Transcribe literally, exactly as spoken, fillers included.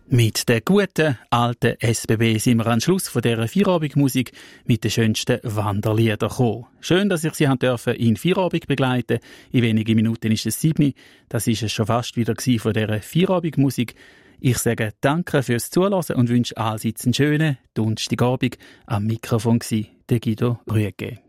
Mit der guten, alten S B B sind wir am Schluss von dieser Feierabendmusik mit den schönsten Wanderliedern gekommen. Schön, dass ich Sie haben dürfen in Feierabend begleiten. In wenigen Minuten ist es sieben. Das ist es schon fast wieder von dieser Feierabendmusik. Ich sage Danke fürs Zuhören und wünsche allseits einen schönen Donnerstagabend. Am Mikrofon war der Guido Rüegge.